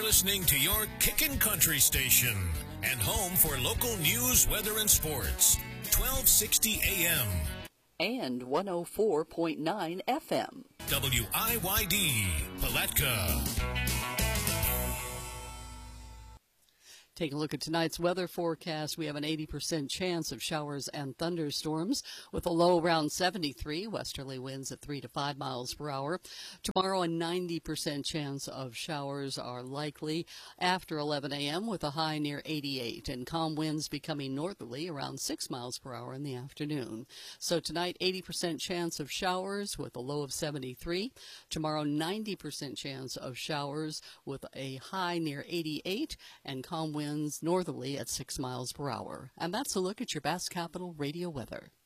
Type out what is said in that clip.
listening to your Kickin' Country station and home for local news, weather, and sports. 1260 AM. And 104.9 FM. WIYD, Palatka. Take a look at tonight's weather forecast. We have an 80% chance of showers and thunderstorms with a low around 73, westerly winds at 3 to 5 miles per hour. Tomorrow, a 90% chance of showers are likely after 11 a.m. with a high near 88, and calm winds becoming northerly around 6 miles per hour in the afternoon. So tonight, 80% chance of showers with a low of 73. Tomorrow, 90% chance of showers with a high near 88 and calm winds northerly at 6 miles per hour. And that's a look at your Bass Capital radio weather.